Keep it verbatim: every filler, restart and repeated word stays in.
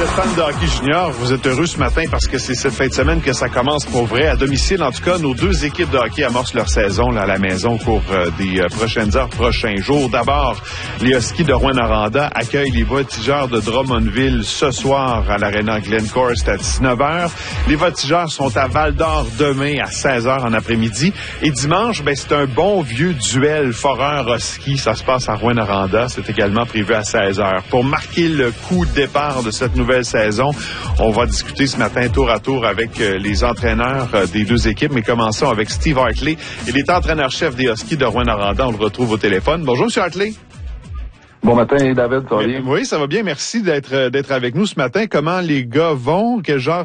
Vous êtes fan de hockey junior, vous êtes heureux ce matin parce que c'est cette fin de semaine que ça commence pour vrai. À domicile, en tout cas, nos deux équipes de hockey amorcent leur saison là, à la maison au cours euh, des euh, prochaines heures, prochains jours. D'abord, les Huskies de Rouyn-Noranda accueillent les Voltigeurs de Drummondville ce soir à l'Arena Glencore. C'est à dix-neuf heures. Les Voltigeurs sont à Val-d'Or demain à seize heures en après-midi. Et dimanche, ben, c'est un bon vieux duel Foreur-Husky. Ça se passe à Rouyn-Noranda. C'est également prévu à seize heures. Pour marquer le coup de départ de cette nouvelle saison, on va discuter ce matin tour à tour avec euh, les entraîneurs euh, des deux équipes, mais commençons avec Steve Hartley. Il est entraîneur-chef des Huskies de Rouyn-Noranda. On le retrouve au téléphone. Bonjour, M. Hartley. Bon matin, David, ça va bien? Oui, ça va bien. Merci d'être d'être avec nous ce matin. Comment les gars vont? Quel genre